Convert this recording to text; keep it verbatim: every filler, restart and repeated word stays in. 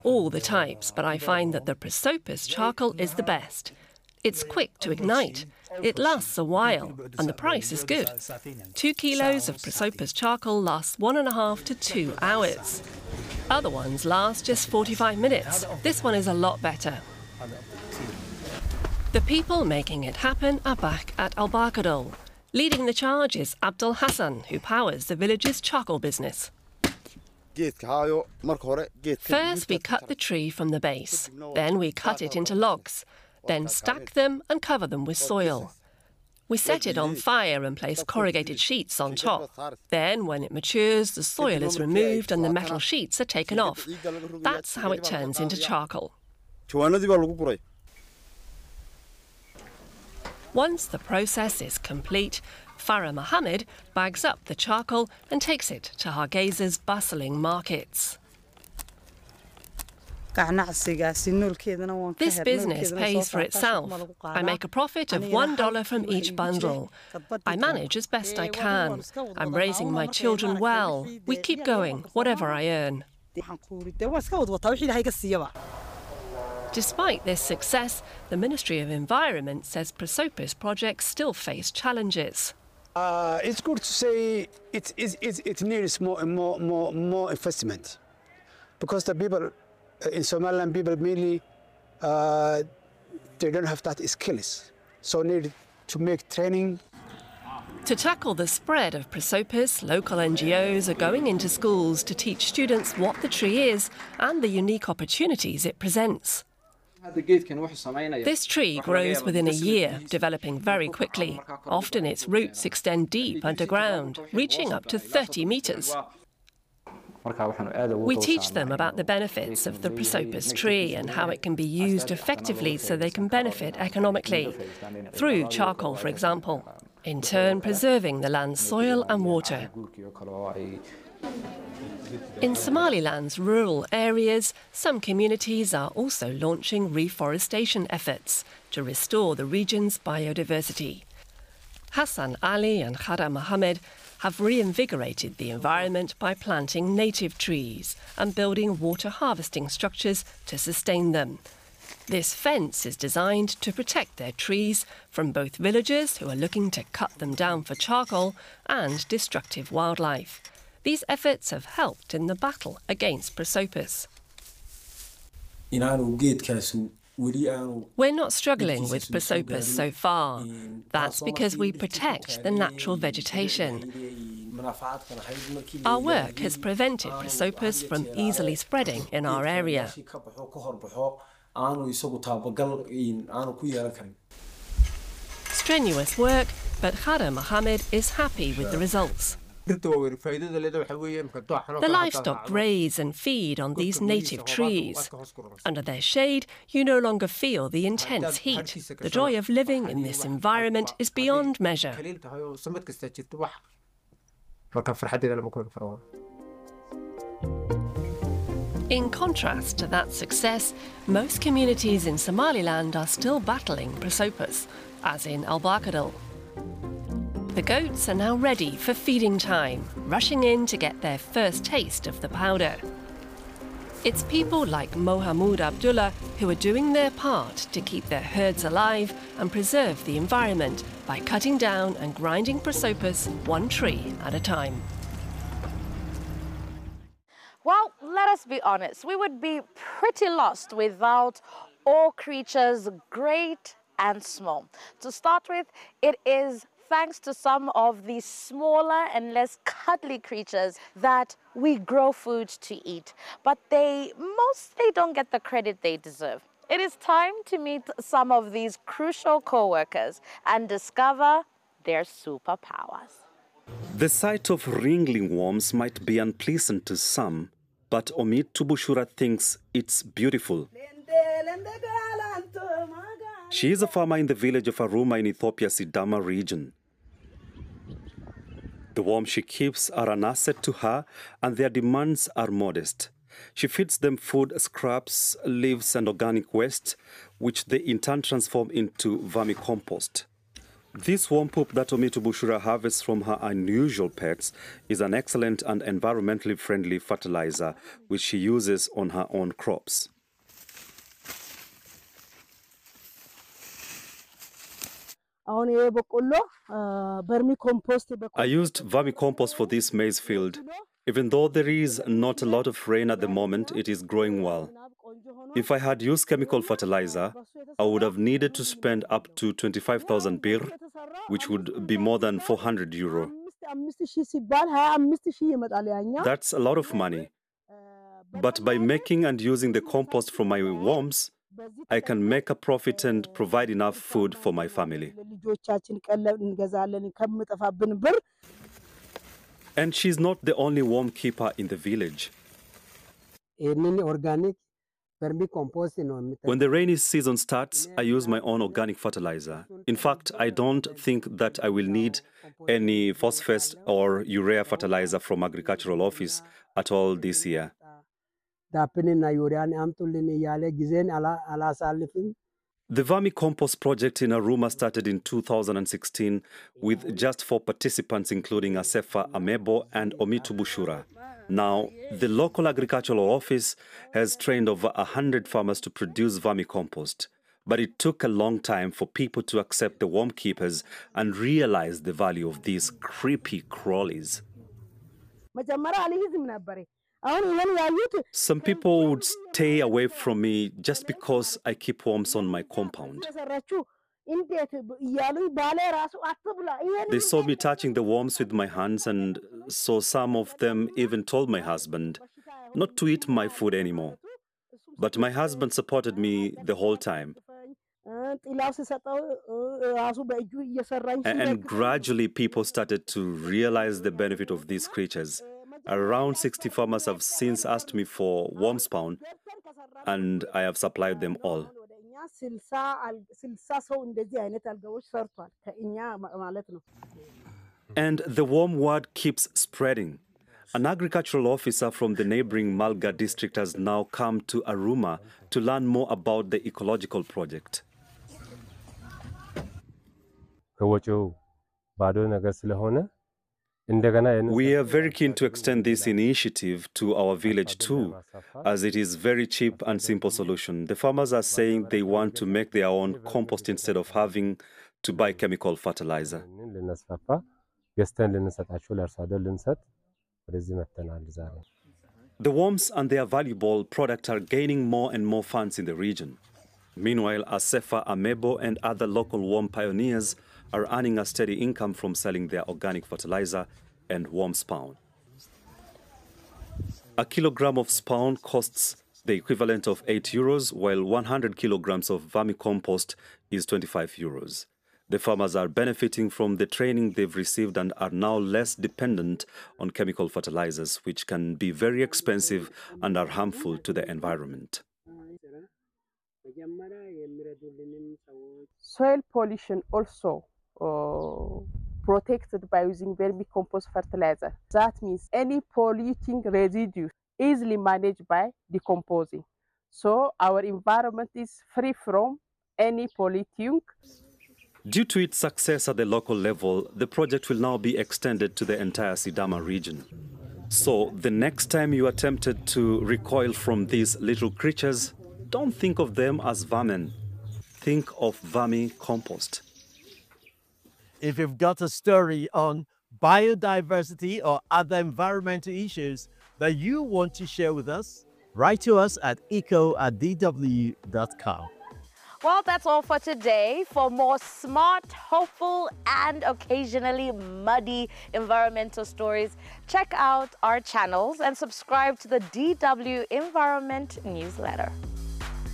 all the types, but I find that the Prosopis charcoal is the best. It's quick to ignite, it lasts a while, and the price is good. Two kilos of Prosopis charcoal lasts one and a half to two hours. Other ones last just forty-five minutes. This one is a lot better. The people making it happen are back at Al Barkadal. Leading the charge is Abdul Hassan, who powers the village's charcoal business. First, we cut the tree from the base. Then we cut it into logs. Then stack them and cover them with soil. We set it on fire and place corrugated sheets on top. Then, when it matures, the soil is removed and the metal sheets are taken off. That's how it turns into charcoal. Once the process is complete, Farah Mohammed bags up the charcoal and takes it to Hargeysa's bustling markets. This business pays for itself. I make a profit of one dollar from each bundle. I manage as best I can. I'm raising my children well. We keep going, whatever I earn. Despite this success, the Ministry of Environment says Prosopis projects still face challenges. Uh, it's good to say it, it, it, it needs more, more, more, more investment, because the people in Somaliland, people mainly, uh, they don't have that skills, so need to make training. To tackle the spread of Prosopis, local N G Os are going into schools to teach students what the tree is and the unique opportunities it presents. This tree grows within a year, developing very quickly. Often its roots extend deep underground, reaching up to thirty metres. We teach them about the benefits of the Prosopis tree and how it can be used effectively so they can benefit economically, through charcoal, for example, in turn preserving the land's soil and water. In Somaliland's rural areas, some communities are also launching reforestation efforts to restore the region's biodiversity. Hassan Ali and Khara Mohammed have reinvigorated the environment by planting native trees and building water harvesting structures to sustain them. This fence is designed to protect their trees from both villagers who are looking to cut them down for charcoal and destructive wildlife. These efforts have helped in the battle against Prosopis. We're not struggling with Prosopis so far. That's because we protect the natural vegetation. Our work has prevented Prosopis from easily spreading in our area. Strenuous work, but Khara Mohammed is happy with the results. The livestock graze and feed on these native trees. Under their shade, you no longer feel the intense heat. The joy of living in this environment is beyond measure. In contrast to that success, most communities in Somaliland are still battling Prosopis, as in Al Barkadal. The goats are now ready for feeding time, rushing in to get their first taste of the powder. It's people like Mohamud Abdullah who are doing their part to keep their herds alive and preserve the environment by cutting down and grinding Prosopis one tree at a time. Well, let us be honest, we would be pretty lost without all creatures, great and small. To start with, it is thanks to some of the smaller and less cuddly creatures that we grow food to eat, but they mostly don't get the credit they deserve. It is time to meet some of these crucial co-workers and discover their superpowers. The sight of ringling worms might be unpleasant to some, but Omid Tubushura thinks it's beautiful. She is a farmer in the village of Aruma in Ethiopia's Sidama region. The worms she keeps are an asset to her, and their demands are modest. She feeds them food, scraps, leaves, and organic waste, which they in turn transform into vermicompost. This worm poop that Omi Tubushura harvests from her unusual pets is an excellent and environmentally friendly fertilizer which she uses on her own crops. I used vermicompost for this maize field. Even though there is not a lot of rain at the moment, it is growing well. If I had used chemical fertilizer, I would have needed to spend up to twenty-five thousand birr, which would be more than four hundred euro. That's a lot of money. But by making and using the compost from my worms, I can make a profit and provide enough food for my family. And she's not the only worm keeper in the village. When the rainy season starts, I use my own organic fertilizer. In fact, I don't think that I will need any phosphate or urea fertilizer from Agricultural Office at all this year. The vermicompost project in Aruma started in two thousand sixteen with just four participants, including Asefa Amebo and Omi Tubushura. Now, the local agricultural office has trained over one hundred farmers to produce vermicompost. But it took a long time for people to accept the worm keepers and realize the value of these creepy crawlies. Some people would stay away from me just because I keep worms on my compound. They saw me touching the worms with my hands, and so some of them even told my husband not to eat my food anymore. But my husband supported me the whole time. And gradually people started to realize the benefit of these creatures. Around sixty farmers have since asked me for worm spawn, and I have supplied them all. And the worm word keeps spreading. An agricultural officer from the neighboring Malga district has now come to Aruma to learn more about the ecological project. We are very keen to extend this initiative to our village too, as it is a very cheap and simple solution. The farmers are saying they want to make their own compost instead of having to buy chemical fertilizer. The worms and their valuable product are gaining more and more fans in the region. Meanwhile, Asefa Amebo and other local worm pioneers are earning a steady income from selling their organic fertilizer and worm spawn. A kilogram of spawn costs the equivalent of eight euros, while one hundred kilograms of vermicompost is twenty-five euros. The farmers are benefiting from the training they've received and are now less dependent on chemical fertilizers, which can be very expensive and are harmful to the environment. Soil pollution also uh, protected by using vermicompost fertilizer. That means any polluting residue easily managed by decomposing. So our environment is free from any polluting. Due to its success at the local level, the project will now be extended to the entire Sidama region. So the next time you are tempted to recoil from these little creatures, don't think of them as vermin. Think of vermicompost. If you've got a story on biodiversity or other environmental issues that you want to share with us, write to us at eco at d w dot com. Well, that's all for today. For more smart, hopeful, and occasionally muddy environmental stories, check out our channels and subscribe to the D W Environment newsletter.